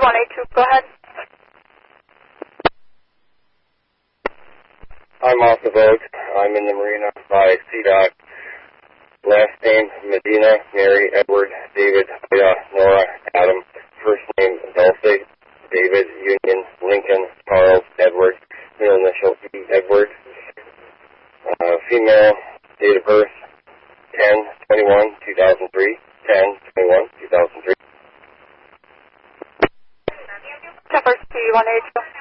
182, go ahead. I'm off the boat. I'm in the marina by CDOT. Last name, Medina, Mary, Edward, David, Nora, Adam. First name, Dulce, David, Union, Lincoln, Charles, Edward. Middle initial, E, Edward. Female, date of birth, 10/21/2003. 10/21/2003. Temper C182.